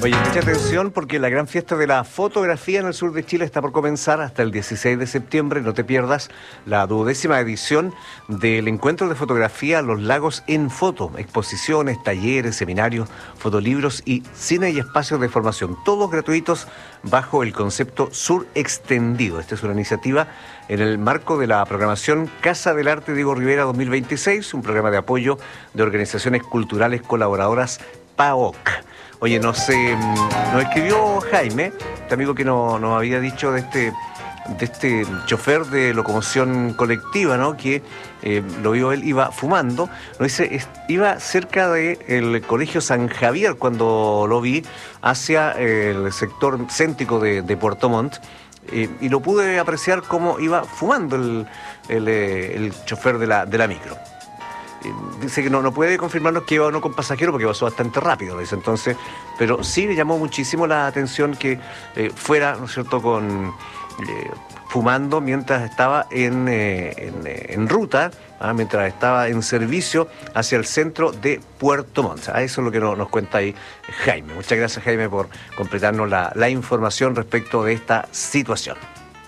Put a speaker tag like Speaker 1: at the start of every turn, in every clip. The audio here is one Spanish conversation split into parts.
Speaker 1: Oye, mucha atención porque la gran fiesta de la fotografía en el sur de Chile está por comenzar hasta el 16 de septiembre. No te pierdas la 12ª edición del Encuentro de Fotografía Los Lagos en Foto. Exposiciones, talleres, seminarios, fotolibros y cine y espacios de formación. Todos gratuitos bajo el concepto Sur Extendido. Esta es una iniciativa en el marco de la programación Casa del Arte Diego Rivera 2026, un programa de apoyo de organizaciones culturales colaboradoras PAOC. Oye, nos escribió Jaime, este amigo que nos había dicho de este chofer de locomoción colectiva, ¿no? Que lo vio él, iba fumando. Nos dice, iba cerca del Colegio San Javier cuando lo vi, hacia el sector céntrico de Puerto Montt, y lo pude apreciar cómo iba fumando el chofer de la micro. Dice que no puede confirmarnos que iba o no con pasajero porque pasó bastante rápido, dice. Entonces, pero sí le llamó muchísimo la atención que fuera, ¿no es cierto?, fumando mientras estaba en ruta, mientras estaba en servicio hacia el centro de Puerto Montt. Eso es lo que nos cuenta ahí Jaime. Muchas gracias, Jaime, por completarnos la información respecto de esta situación.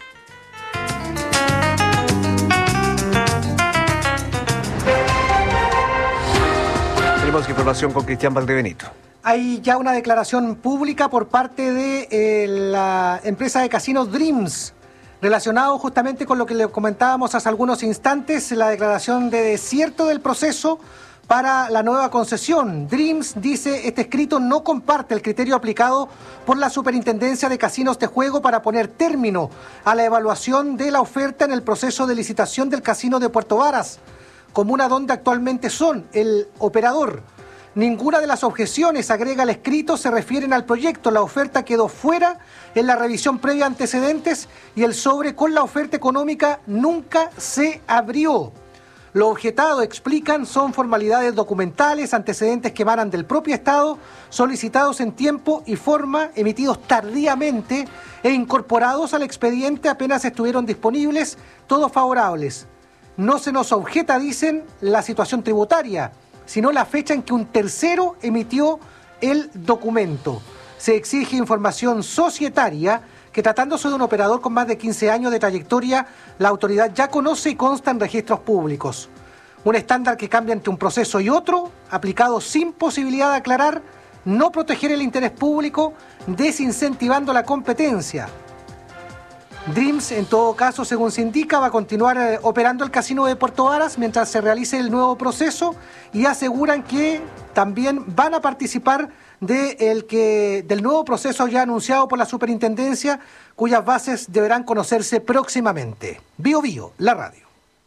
Speaker 1: Tenemos información con Cristian Valdebenito.
Speaker 2: Hay ya una declaración pública por parte de la empresa de casinos Dreams, relacionado justamente con lo que le comentábamos hace algunos instantes, la declaración de desierto del proceso para la nueva concesión. Dreams dice, este escrito no comparte el criterio aplicado por la Superintendencia de Casinos de Juego para poner término a la evaluación de la oferta en el proceso de licitación del casino de Puerto Varas, comuna donde actualmente son el operador. Ninguna de las objeciones, agrega el escrito, se refieren al proyecto. La oferta quedó fuera en la revisión previa a antecedentes y el sobre con la oferta económica nunca se abrió. Lo objetado, explican, son formalidades documentales, antecedentes que emanan del propio Estado, solicitados en tiempo y forma, emitidos tardíamente e incorporados al expediente apenas estuvieron disponibles, todos favorables. No se nos objeta, dicen, la situación tributaria, sino la fecha en que un tercero emitió el documento. Se exige información societaria que, tratándose de un operador con más de 15 años de trayectoria, la autoridad ya conoce y consta en registros públicos. Un estándar que cambia entre un proceso y otro, aplicado sin posibilidad de aclarar, no proteger el interés público, desincentivando la competencia. Dreams, en todo caso, según se indica, va a continuar operando el casino de Puerto Varas mientras se realice el nuevo proceso y aseguran que también van a participar del nuevo proceso ya anunciado por la Superintendencia, cuyas bases deberán conocerse próximamente. Bio Bio, la radio.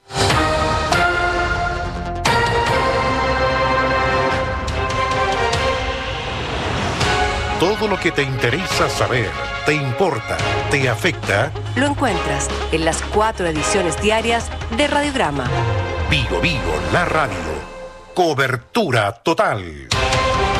Speaker 3: Todo lo que te interesa saber, te importa, te afecta,
Speaker 4: lo encuentras en las 4 ediciones diarias de Radiograma.
Speaker 3: Bio Bio, la radio. Cobertura total.